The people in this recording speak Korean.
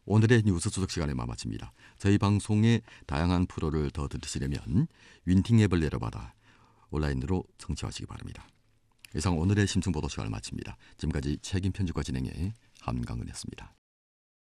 오늘의 뉴스 수석 시간에 마칩니다. 저희 방송의 다양한 프로를 더 들으시려면 윈팅 앱을 내려받아 온라인으로 청취하시기 바랍니다. 이상 오늘의 심층보도 시간을 마칩니다. 지금까지 책임 편집과 진행의 한강은이었습니다.